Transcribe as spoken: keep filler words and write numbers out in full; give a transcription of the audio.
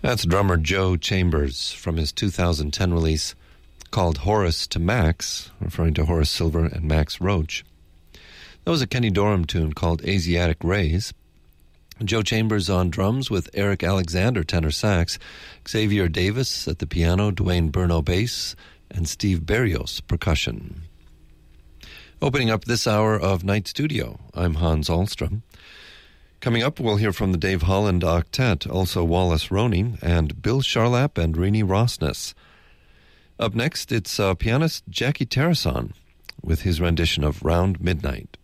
That's drummer Joe Chambers from his two thousand ten release called Horace to Max, referring to Horace Silver and Max Roach. That was a Kenny Dorham tune called Asiatic Rays. Joe Chambers on drums with Eric Alexander tenor sax, Xavier Davis at the piano, Dwayne Burno bass, and Steve Berrios percussion. Opening up this hour of Night Studio, I'm Hans Ahlstrom. Coming up, we'll hear from the Dave Holland Octet, also Wallace Roney, and Bill Charlap and Rini Rossness. Up next, it's uh, pianist Jackie Terrason with his rendition of Round Midnight.